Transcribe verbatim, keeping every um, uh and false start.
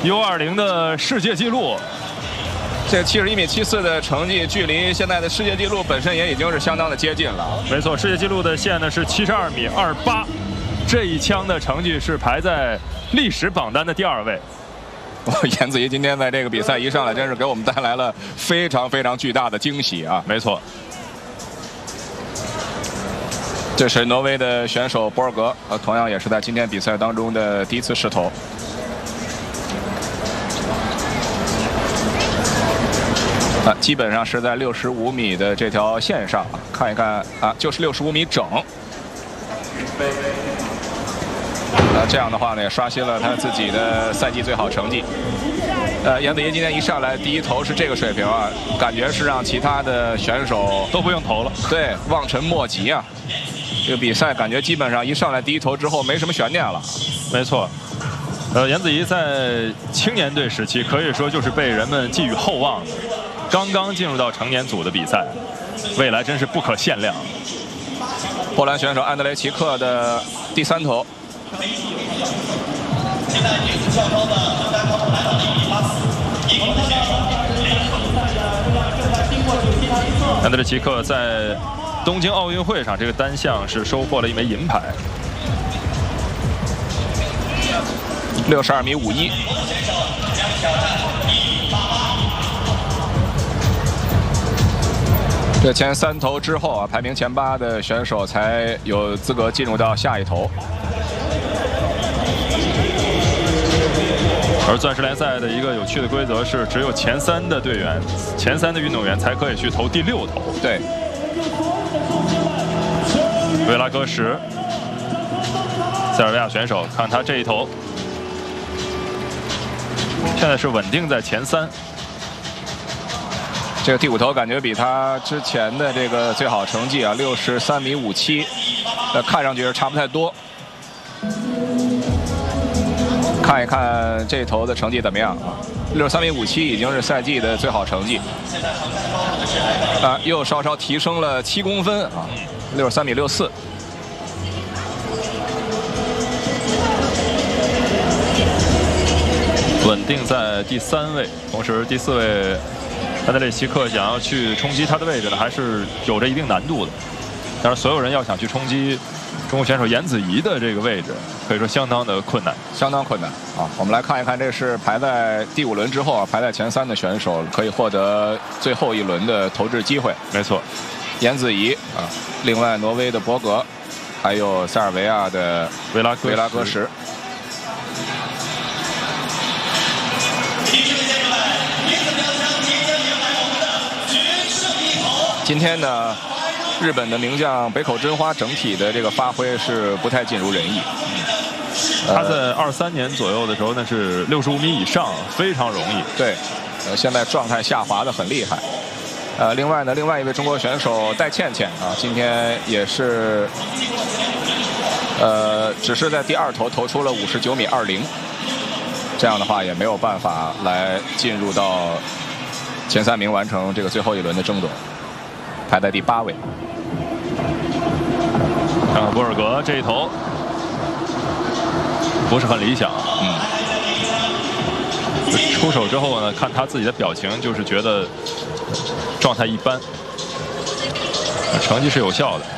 U 二零的世界纪录。 这七十一米七四的成绩，距离现在的世界纪录本身也已经是相当的接近了。 没错，世界纪录的线呢是七十二米二八，这一枪的成绩是排在历史榜单的第二位。 颜子怡今天在这个比赛一上来，真是给我们带来了非常非常巨大的惊喜啊！ 没错。 这是挪威的选手博尔格，呃，同样也是在今天比赛当中的第一次试投。啊，基本上是在六十五米的这条线上，看一看啊，就是六十五米整。呃，这样的话呢，也刷新了他自己的赛季最好成绩。呃，颜子怡今天一上来第一投是这个水平啊，感觉是让其他的选手都不用投了， 对，望尘莫及啊。 这个比赛感觉基本上一上来第一投之后没什么悬念了。 没错，呃，颜子怡在青年队时期可以说就是被人们寄予厚望的，刚刚进入到成年组的比赛，未来真是不可限量。 波兰选手安德雷奇克的第三投。现在女子跳高的登山高度来到了一米八四，一米的选手。 安德雷奇克在 东京奥运会上，这个单项是收获了一枚银牌， 六十二米五一。这前三投之后啊，排名前八的选手才有资格进入到下一投。 而钻石联赛的一个有趣的规则是，只有前三的队员、前三的运动员才可以去投第六投。 对。 维拉戈什，塞尔维亚选手，看他这一投，现在是稳定在前三。 这个第五投感觉比他之前的这个最好成绩啊，六十三米五七，呃，看上去是差不太多。看一看这投的成绩怎么样啊？六十三米五七已经是赛季的最好成绩，啊，又稍稍提升了七公分啊。 六十三米六四， 稳定在第三位。同时，第四位安德烈奇克想要去冲击他的位置呢，还是有着一定难度的。当然，所有人要想去冲击中国选手颜子怡的这个位置，可以说相当的困难， 相当困难啊！我们来看一看，这是排在第五轮之后啊，排在前三的选手可以获得最后一轮的投掷机会。 没错。 颜子怡啊，另外挪威的博格，还有塞尔维亚的维拉戈维拉戈什。今天呢，日本的名将北口真花整体的这个发挥是不太尽如人意。 嗯、他在二三年左右的时候，那是六十五米以上，非常容易。 对，呃，现在状态下滑的很厉害。 呃，另外呢，另外一位中国选手戴倩倩啊，今天也是，呃，只是在第二投投出了五十九米二零，这样的话也没有办法来进入到前三名，完成这个最后一轮的争夺，排在第八位。 看看博尔格这一投不是很理想，嗯，出手之后呢，看他自己的表情，就是觉得 状态一般，成绩是有效的。